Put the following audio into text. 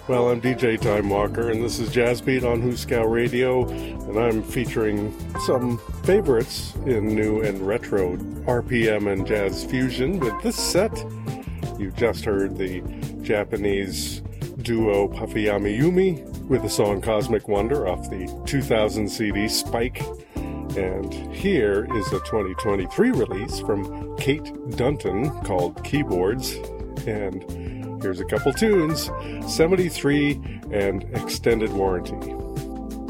Well, I'm DJ Time Walker, and this is Jazz Beat on Hooskow Radio, and I'm featuring some favorites in new and retro RPM and jazz fusion. With this set, you just heard the Japanese duo Pafiyami Yumi with the song Cosmic Wonder off the 2000 CD Spike. And here is a 2023 release from Kate Dunton called Keyboards. And here's a couple tunes, 73 and Extended Warranty.